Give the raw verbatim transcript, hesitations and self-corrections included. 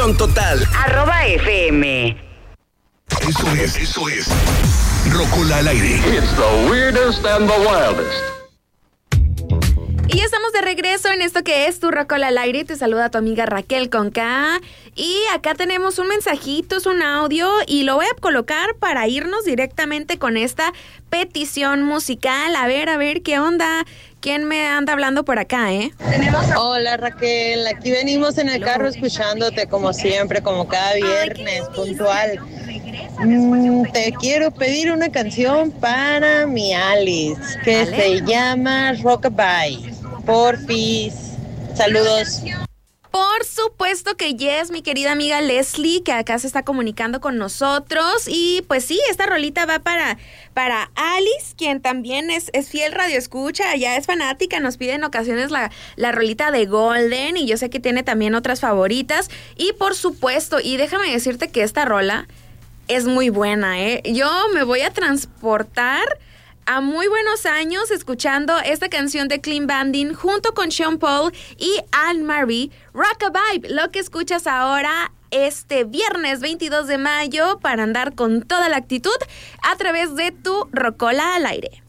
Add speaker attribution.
Speaker 1: Diversión total.
Speaker 2: Arroba F M.
Speaker 1: Eso es, eso es. Rocola al aire.
Speaker 3: It's the weirdest and the wildest.
Speaker 4: Y ya estamos de regreso en esto que es tu Rocola al aire. Te saluda tu amiga Raquel con K. Y acá tenemos un mensajito, es un audio, y lo voy a colocar para irnos directamente con esta petición musical. A ver, a ver, ¿qué onda? ¿Quién me anda hablando por acá, eh?
Speaker 5: Hola Raquel, aquí venimos en el carro escuchándote como siempre, como cada viernes, Ay, puntual. Mm, te quiero pedir una canción para mi Alice, que ¿Vale? se llama Rockabye. Porfis, saludos.
Speaker 4: Por supuesto que yes, mi querida amiga Leslie, que acá se está comunicando con nosotros. Y pues sí, esta rolita va para, para Alice, quien también es, es fiel radioescucha, ya es fanática, nos pide en ocasiones la, la rolita de Golden, y yo sé que tiene también otras favoritas. Y por supuesto, y déjame decirte que esta rola es muy buena, ¿eh? Yo me voy a transportar a muy buenos años escuchando esta canción de Clean Bandit junto con Sean Paul y Anne-Marie, Rockabye, lo que escuchas ahora este viernes veintidós de mayo para andar con toda la actitud a través de tu Rocola al aire.